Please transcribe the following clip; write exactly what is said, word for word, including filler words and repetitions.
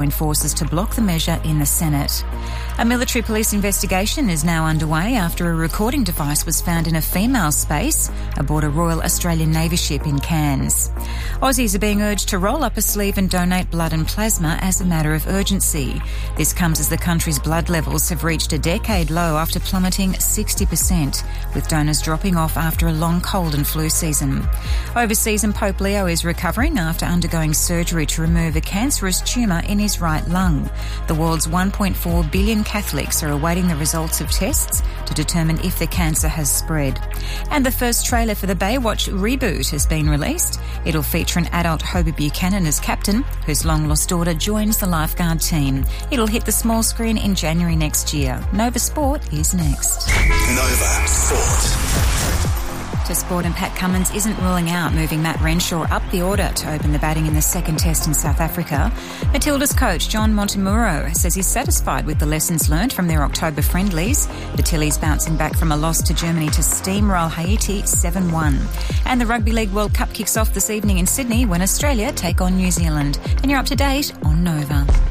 forces to block the measure in the Senate. A military police investigation is now underway after a recording device was found in a female space aboard a Royal Australian Navy ship in Cairns. Aussies are being urged to roll up a sleeve and donate blood and plasma as a matter of urgency. This comes as the country's blood levels have reached a decade low after plummeting sixty percent, with donors dropping off after a long cold and flu season. Overseas, and Pope Leo is recovering after undergoing surgery to remove a cancerous tumour in his right lung. The world's one point four billion Catholics are awaiting the results of tests to determine if the cancer has spread. And the first trailer for the Baywatch reboot has been released. It'll feature an adult Hobie Buchanan as captain, whose long-lost daughter joins the lifeguard team. It'll hit the small screen in January next year. Nova Sport is next. Nova Sport. To sport, and Pat Cummins isn't ruling out moving Matt Renshaw up the order to open the batting in the second test in South Africa. Matilda's coach, John Montemuro, says he's satisfied with the lessons learned from their October friendlies. The Tillies bouncing back from a loss to Germany to steamroll Haiti seven one. And the Rugby League World Cup kicks off this evening in Sydney when Australia take on New Zealand. And you're up to date on Nova.